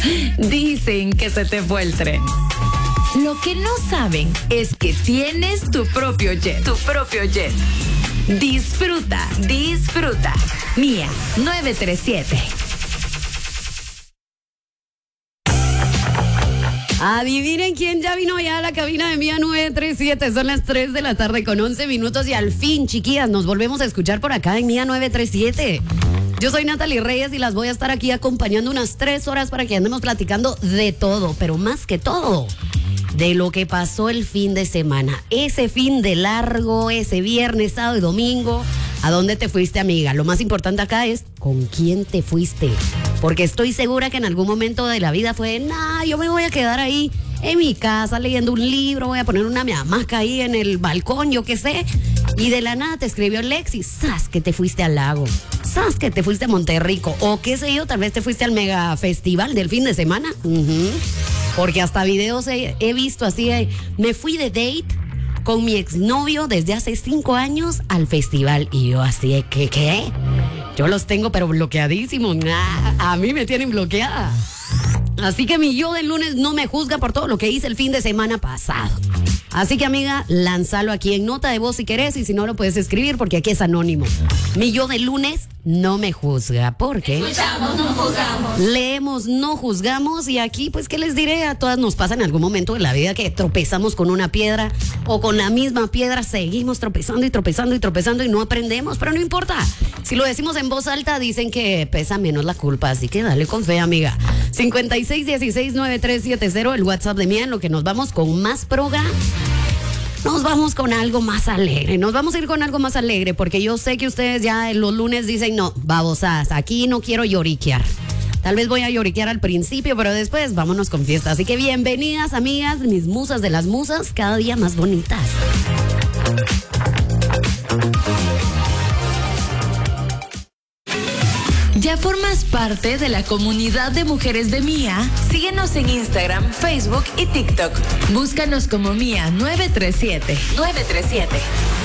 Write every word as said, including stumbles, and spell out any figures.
Dicen que se te fue el tren. Lo que no saben es que tienes tu propio jet. Tu propio jet. Disfruta, disfruta. Mía nueve tres siete. Adivinen quién ya vino ya a la cabina de Mía nueve tres siete. Son las tres de la tarde con once minutos y al fin, chiquillas, nos volvemos a escuchar por acá en Mía nueve tres siete. Yo soy Natalie Reyes y las voy a estar aquí acompañando unas tres horas para que andemos platicando de todo, pero más que todo, de lo que pasó el fin de semana. Ese fin de largo, ese viernes, sábado y domingo. ¿A dónde te fuiste, amiga? Lo más importante acá es con quién te fuiste. Porque estoy segura que en algún momento de la vida fue, nah, yo me voy a quedar ahí en mi casa leyendo un libro, voy a poner una hamaca ahí en el balcón, yo qué sé. Y de la nada te escribió Lexi, ¡sas! Que te fuiste al lago, ¡sas! Que te fuiste a Monterrico, o qué sé yo, tal vez te fuiste al mega festival del fin de semana. Uh-huh. Porque hasta videos he, he visto así, eh, me fui de date con mi exnovio desde hace cinco años al festival. Y yo así, ¿qué? ¿Qué? Yo los tengo pero bloqueadísimos. Nah, a mí me tienen bloqueada. Así que mi yo del lunes no me juzga por todo lo que hice el fin de semana pasado. Así que, amiga, lánzalo aquí en nota de voz si querés, y si no lo puedes escribir porque aquí es anónimo. Mi yo del lunes no me juzga, porque escuchamos, no juzgamos. Leemos, no juzgamos, y aquí, pues, ¿qué les diré? A todas nos pasa en algún momento de la vida que tropezamos con una piedra o con la misma piedra, seguimos tropezando y tropezando y tropezando y no aprendemos, pero no importa. Si lo decimos en voz alta, dicen que pesa menos la culpa, así que dale con fe, amiga. cincuenta y seis dieciséis noventa y tres setenta, el WhatsApp de Mía, en lo que nos vamos con más proga. Nos vamos con algo más alegre, nos vamos a ir con algo más alegre, porque yo sé que ustedes ya los lunes dicen, no, babosadas, aquí no quiero lloriquear. Tal vez voy a lloriquear al principio, pero después vámonos con fiesta. Así que bienvenidas, amigas, mis musas de las musas, cada día más bonitas. ¿Ya formas parte de la comunidad de mujeres de Mía? Síguenos en Instagram, Facebook y TikTok. Búscanos como Mía nueve tres siete. nueve tres siete.